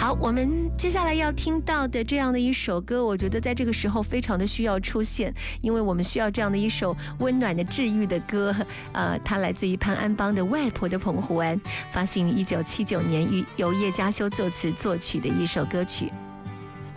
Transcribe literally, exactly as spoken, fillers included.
好，我们接下来要听到的这样的一首歌，我觉得在这个时候非常的需要出现，因为我们需要这样的一首温暖的治愈的歌。呃，它来自于潘安邦的《外婆的澎湖湾》，发行于一九七九年，由叶嘉修作词作曲的一首歌曲。